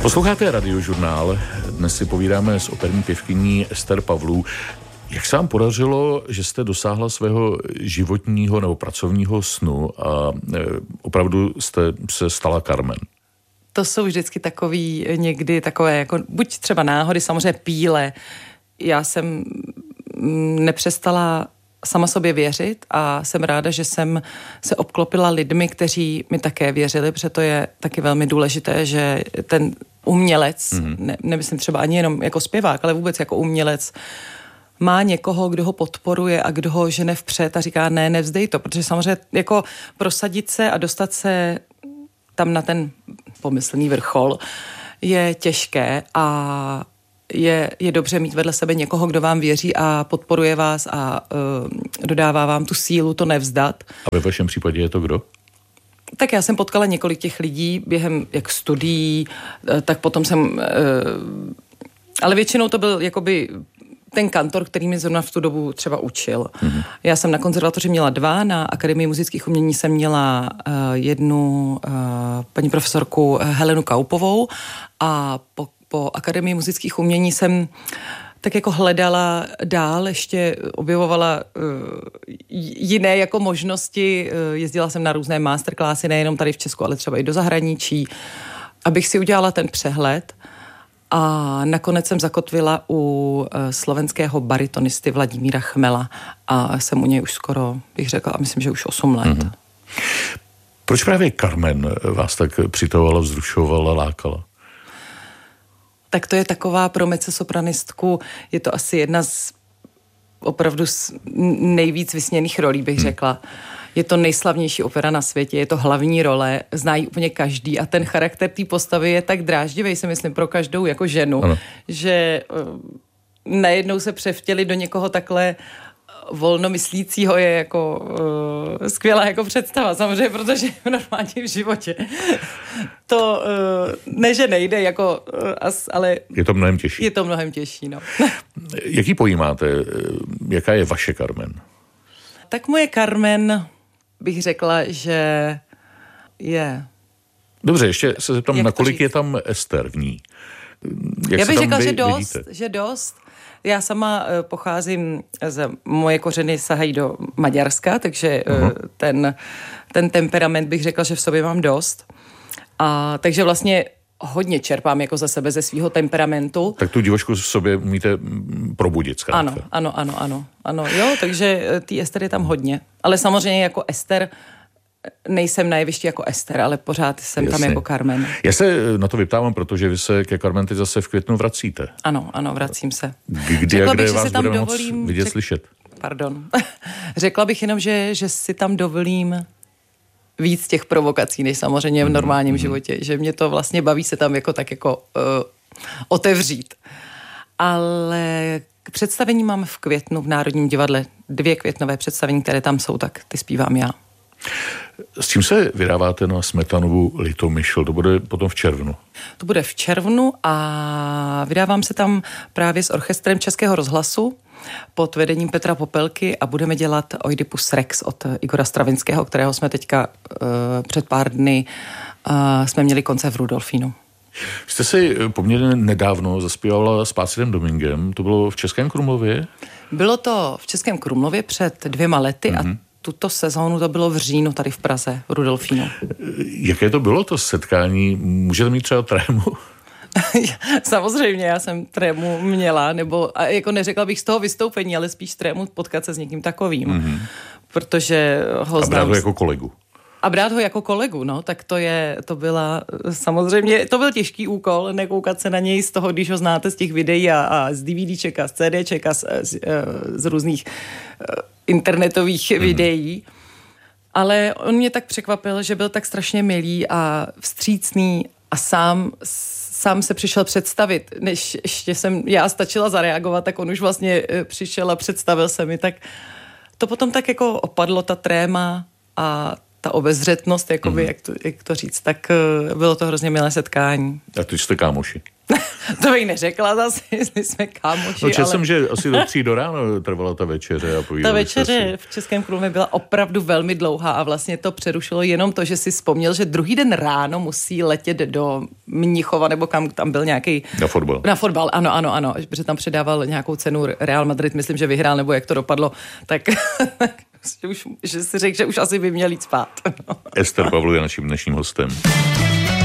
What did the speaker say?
Posloucháte Radiožurnál. Dnes si povídáme s operní pěvkyní Ester Pavlů. Jak se vám podařilo, že jste dosáhla svého životního nebo pracovního snu a opravdu jste se stala Carmen? To jsou vždycky někdy takové, jako buď třeba náhody, samozřejmě píle. Já jsem nepřestala sama sobě věřit a jsem ráda, že jsem se obklopila lidmi, kteří mi také věřili, protože to je taky velmi důležité, že ten umělec, nemyslím třeba ani jenom jako zpěvák, ale vůbec jako umělec, má někoho, kdo ho podporuje a kdo ho žene vpřed a říká ne, nevzdej to, protože samozřejmě jako prosadit se a dostat se tam na ten pomyslný vrchol je těžké a je dobře mít vedle sebe někoho, kdo vám věří a podporuje vás a dodává vám tu sílu to nevzdat. A ve vašem případě je to kdo? Tak já jsem potkala několik těch lidí během jak studií, tak potom jsem... ale většinou to byl jakoby ten kantor, který mi zrovna v tu dobu třeba učil. Mm-hmm. Já jsem na konzervatoři měla 2, na Akademii muzických umění jsem měla jednu paní profesorku Helenu Kaupovou a po Akademii muzických umění jsem tak jako hledala dál, ještě objevovala jiné jako možnosti. Jezdila jsem na různé masterclassy, nejenom tady v Česku, ale třeba i do zahraničí, abych si udělala ten přehled. A nakonec jsem zakotvila u slovenského baritonisty Vladimíra Chmela a jsem u něj už skoro, bych řekla, myslím, že už 8 let. Mm-hmm. Proč právě Carmen vás tak přitahovala, vzrušovala, lákala? Tak to je taková pro mezzosopranistka, je to asi jedna z opravdu nejvíc vysněných rolí, bych řekla. Je to nejslavnější opera na světě, je to hlavní role, zná ji úplně každý a ten charakter té postavy je tak dráždivý, si myslím, pro každou jako ženu, ano. Že najednou se převtělit do někoho takhle volnomyslícího je jako skvělá jako představa, samozřejmě, protože v normálním životě to ne, že nejde, jako, ale... Je to mnohem těžší. Je to mnohem těžší, no. Jaký pojímáte? Jaká je vaše Carmen? Tak moje Carmen, bych řekla, že je... Dobře, ještě se zeptám, nakolik je tam Ester v ní? Já bych řekla, že dost. Já sama pocházím, moje kořeny sahají do Maďarska, takže ten temperament bych řekla, že v sobě mám dost. A takže vlastně hodně čerpám jako za sebe ze svého temperamentu. Tak tu divočku v sobě umíte probudit zkrátka. Ano, jo, takže tý Ester je tam hodně. Ale samozřejmě jako Ester nejsem na jevišti jako Ester, ale pořád jsem tam jako Carmen. Já se na to vyptávám, protože vy se ke Carmen teď zase v květnu vracíte. Ano, vracím se. Kdy a kde vás budeme moc vidět, slyšet? Pardon. Řekla bych jenom, že si tam dovolím víc těch provokací, než samozřejmě v normálním životě. Že mě to vlastně baví se tam jako tak jako otevřít. Ale představení mám v květnu v Národním divadle. 2 květnové představení, které tam jsou, tak ty zpívám já. S čím se vydáváte na Smetanovu Litomyšl? To bude potom v červnu. To bude v červnu a vydávám se tam právě s orchestrem Českého rozhlasu pod vedením Petra Popelky a budeme dělat Oidipus Rex od Igora Stravinského, kterého jsme teďka před pár dny jsme měli koncert v Rudolfínu. Jste si poměrně nedávno zaspívala s Plácidem Domingem, to bylo v Českém Krumlově? Bylo to v Českém Krumlově před 2 lety a tuto sezónu to bylo v říjnu tady v Praze, v Rudolfínu. Jaké to bylo to setkání? Můžete mít třeba trému? Samozřejmě, já jsem trému měla, nebo a jako neřekla bych z toho vystoupení, ale spíš trému potkat se s někým takovým, protože ho znám. A brát ho jako kolegu. A brát ho jako kolegu, no, tak to byla samozřejmě, to byl těžký úkol, nekoukat se na něj z toho, když ho znáte z těch videí a z DVDček a z CDček a z různých internetových videí. Ale on mě tak překvapil, že byl tak strašně milý a vstřícný a sám se přišel představit, než ještě jsem já stačila zareagovat, tak on už vlastně přišel a představil se mi, tak to potom tak jako opadlo, ta tréma a ta obezřetnost, jakoby, jak to říct, tak bylo to hrozně milé setkání. A teď jste kámoši. To bych neřekla zase, jestli jsme kámoši, No četl jsem, že asi do 3 do rána trvala ta večeře. A ta večeře v Českém Krumlově byla opravdu velmi dlouhá a vlastně to přerušilo jenom to, že si vzpomněl, že druhý den ráno musí letět do Mnichova, nebo kam tam byl nějaký... Na fotbal, ano, protože tam předával nějakou cenu Real Madrid, myslím, že vyhrál, nebo jak to dopadlo, tak... že si řekl, že už asi by měl jít spát. Ester Pavlů je naším dnešním hostem.